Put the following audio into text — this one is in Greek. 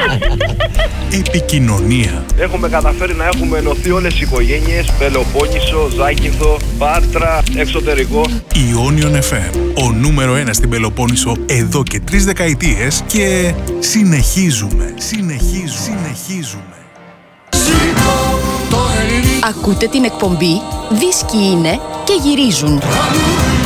Επικοινωνία. Έχουμε καταφέρει να έχουμε ενωθεί όλες οι οικογένειες. Πελοπόννησο, Ζάκυνθο, Πάτρα, εξωτερικό. Ionion FM, ο νούμερο 1 στην Πελοπόννησο εδώ και 3 δεκαετίες και συνεχίζουμε. Ακούτε την εκπομπή «Δίσκοι είναι και γυρίζουν».